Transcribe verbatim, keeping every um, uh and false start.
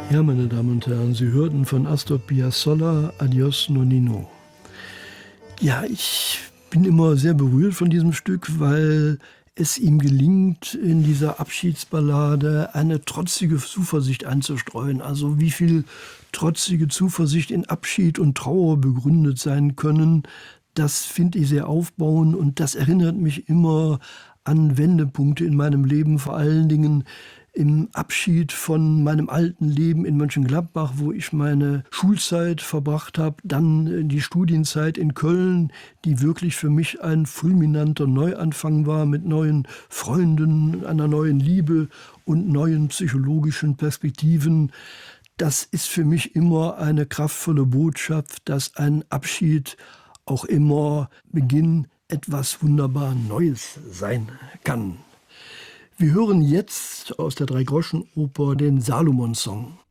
Ja, meine Damen und Herren, Sie hörten von Astor Piazzolla Adios Nonnino. Ja, ich bin immer sehr berührt von diesem Stück, weil es ihm gelingt, in dieser Abschiedsballade eine trotzige Zuversicht einzustreuen. Also wie viel trotzige Zuversicht in Abschied und Trauer begründet sein können, das finde ich sehr aufbauend und das erinnert mich immer an Wendepunkte in meinem Leben, vor allen Dingen im Abschied von meinem alten Leben in Mönchengladbach, wo ich meine Schulzeit verbracht habe, dann die Studienzeit in Köln, die wirklich für mich ein fulminanter Neuanfang war mit neuen Freunden, einer neuen Liebe und neuen psychologischen Perspektiven. Das ist für mich immer eine kraftvolle Botschaft, dass ein Abschied auch immer Beginn etwas wunderbar Neues sein kann. Wir hören jetzt aus der Dreigroschenoper den Salomon-Song.